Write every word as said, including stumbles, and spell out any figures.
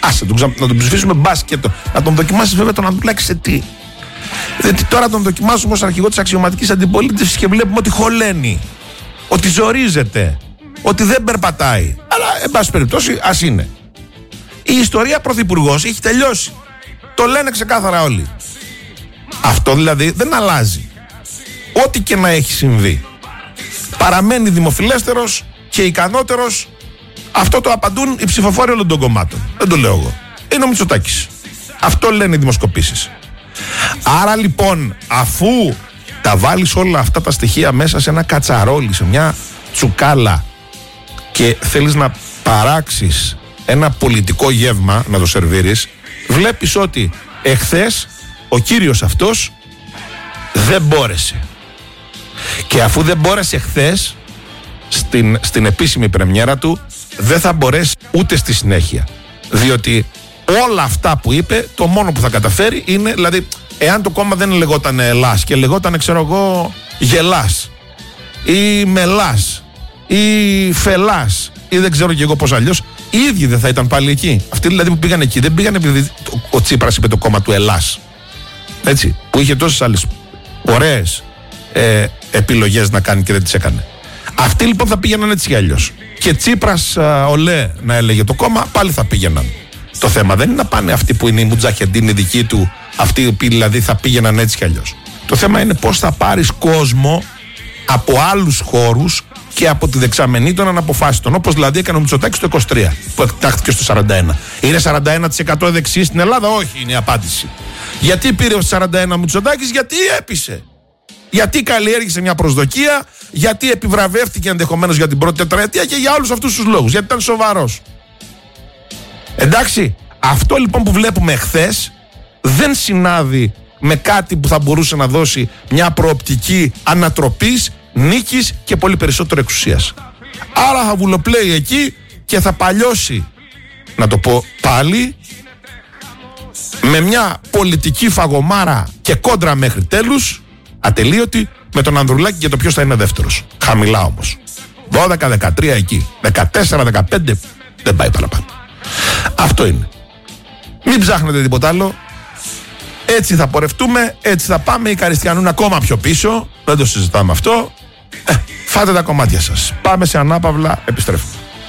Άσε, τον ξα... να τον ψηφίσουμε μπάσκετ. Να τον δοκιμάσει βέβαια τον Ανδρουλάκη σε τι. Γιατί τώρα τον δοκιμάσουμε ως αρχηγό της αξιωματικής αντιπολίτευσης και βλέπουμε ότι χωλαίνει. Ότι ζορίζεται. Ότι δεν περπατάει. Αλλά, εν πάση περιπτώσει, ας είναι. Η ιστορία πρωθυπουργός έχει τελειώσει. Το λένε ξεκάθαρα όλοι. Αυτό δηλαδή δεν αλλάζει. Ό,τι και να έχει συμβεί. Παραμένει δημοφιλέστερος και ικανότερος. Αυτό το απαντούν οι ψηφοφόροι όλων των κομμάτων. Δεν το λέω εγώ. Είναι ο Μητσοτάκης. Αυτό λένε οι δημοσκοπήσεις. Άρα λοιπόν, αφού τα βάλεις όλα αυτά τα στοιχεία μέσα σε ένα κατσαρόλι, σε μια τσουκάλα και θέλεις να παράξεις ένα πολιτικό γεύμα, να το σερβίρεις, βλέπεις ότι εχθές ο κύριος αυτός δεν μπόρεσε. Και αφού δεν μπόρεσε χθες στην, στην επίσημη πρεμιέρα του, δεν θα μπορέσει ούτε στη συνέχεια. Διότι όλα αυτά που είπε, το μόνο που θα καταφέρει είναι, δηλαδή, εάν το κόμμα δεν λεγόταν Ελλάς και λεγόταν, ξέρω εγώ, Γελάς ή Μελάς ή Φελάς ή δεν ξέρω και εγώ πώς αλλιώς, οι ίδιοι δεν θα ήταν πάλι εκεί. Αυτοί δηλαδή που πήγαν εκεί δεν πήγαν επειδή ο Τσίπρας είπε το κόμμα του Ελλάς. Έτσι, που είχε τόσες άλλες ωραίες ε, επιλογές να κάνει και δεν τις έκανε. Αυτοί λοιπόν θα πήγαιναν έτσι κι αλλιώς. Και Τσίπρας α, ολέ να έλεγε το κόμμα, πάλι θα πήγαιναν. Το θέμα δεν είναι να πάνε αυτοί που είναι οι μουτζαχεντίνοι δικοί του, αυτοί οι οποίοι δηλαδή θα πήγαιναν έτσι κι αλλιώς. Το θέμα είναι πώς θα πάρεις κόσμο από άλλους χώρους και από τη δεξαμενή των αναποφάσιστων. Όπως δηλαδή έκανε ο Μητσοτάκης το είκοσι τρία, που εκτάχθηκε στο σαράντα ένα. Είναι σαράντα ένα τοις εκατό δεξί στην Ελλάδα? Όχι, είναι η απάντηση. Γιατί πήρε ο σαράντα ένα ο Μητσοτάκης? Γιατί έπεισε. Γιατί καλλιέργησε μια προσδοκία, γιατί επιβραβεύτηκε ενδεχομένως για την πρώτη τετραετία και για όλους αυτούς τους λόγους. Γιατί ήταν σοβαρός. Εντάξει, αυτό λοιπόν που βλέπουμε εχθές δεν συνάδει με κάτι που θα μπορούσε να δώσει μια προοπτική ανατροπής, νίκης και πολύ περισσότερο εξουσίας. Άρα θα βουλοπλέει εκεί και θα παλιώσει, να το πω πάλι, με μια πολιτική φαγωμάρα και κόντρα μέχρι τέλους, ατελείωτη, με τον Ανδρουλάκη και το ποιος θα είναι δεύτερος. Χαμηλά όμως. δώδεκα δεκατρία εκεί. δεκατέσσερα δεκαπέντε δεν πάει παραπάνω. Αυτό είναι. Μην ψάχνετε τίποτα άλλο. Έτσι θα πορευτούμε, έτσι θα πάμε. Οι Καριστιανούν ακόμα πιο πίσω. Δεν το συζητάμε αυτό. Ε, φάτε τα κομμάτια σας. Πάμε σε ανάπαυλα, επιστρέφουμε.